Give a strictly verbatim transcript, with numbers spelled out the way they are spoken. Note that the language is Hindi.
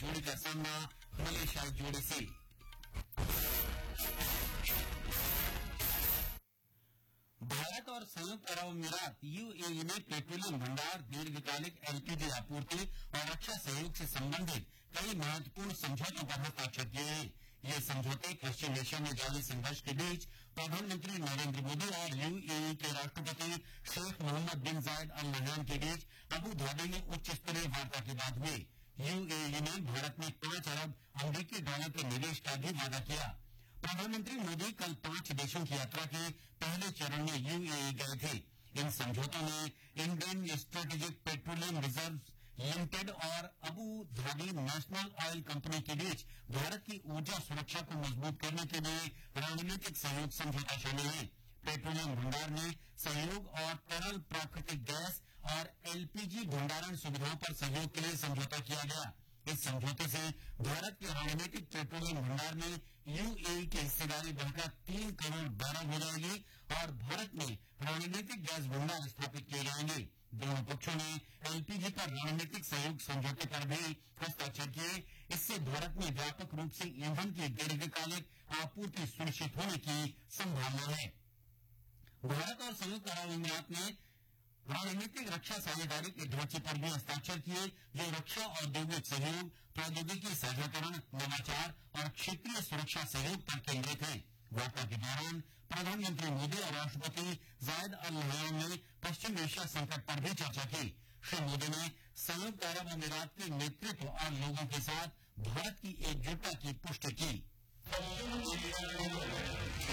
जोड़ी का सामना मलेशियाई जोड़ी से। भारत और संयुक्त अरब अमीरात यूएई ने पेट्रोलियम भंडार, दीर्घकालिक एलपीजी आपूर्ति और रक्षा सहयोग से संबंधित कई महत्वपूर्ण समझौतों पर हस्ताक्षर किए हैं। ये समझौते पश्चिम एशिया में जारी संघर्ष के बीच प्रधानमंत्री नरेंद्र मोदी और यूएई के राष्ट्रपति शेख मोहम्मद बिन जायद अल नहयान के बीच अबू धाबी में उच्च स्तरीय वार्ता के बाद हुए। यूएई ने भारत में पांच अरब अमरीकी डॉलर के निवेश का भी वादा किया। प्रधानमंत्री मोदी कल पांच देशों की यात्रा के पहले चरण में यूएई गए थे। इन समझौतों में Indian strategic petroleum reserve limited और Abu Dhabi national oil company के बीच भारत की ऊर्जा सुरक्षा को मजबूत करने के लिए रणनीतिक सहयोग समझौता शामिल है। पेट्रोलियम भंडार में सहयोग और तरल प्राकृतिक गैस और एलपीजी भंडारण सुविधाओं पर सहयोग के लिए समझौता किया गया। इस समझौते से भारत के रणनीतिक पेट्रोलियम भंडार में यूएई की हिस्सेदारी बढ़कर तीन करोड़ बैरल हो जाएगी और भारत में रणनीतिक गैस भंडार स्थापित किए जाएंगे। दोनों पक्षों ने एलपीजी पर रणनीतिक सहयोग समझौते पर भी हस्ताक्षर किए। इससे भारत में व्यापक रूप से ईंधन की दीर्घकालिक आपूर्ति सुनिश्चित होने की संभावना है। भारत और संयुक्त अरब अमीरात ने रणनीतिक रक्षा साझेदारी के ढांचे पर भी हस्ताक्षर किए, जो रक्षा औद्योगिक सहयोग, प्रौद्योगिकी साझाकरण, नवाचार और क्षेत्रीय सुरक्षा सहयोग पर केंद्रित है। वार्ता के दौरान प्रधानमंत्री मोदी और राष्ट्रपति जायद अल नहयान ने पश्चिम एशिया संकट पर भी चर्चा की। श्री मोदी ने संयुक्त अरब अमीरात के नेतृत्व और लोगों के साथ भारत की एकजुटता की पुष्टि की।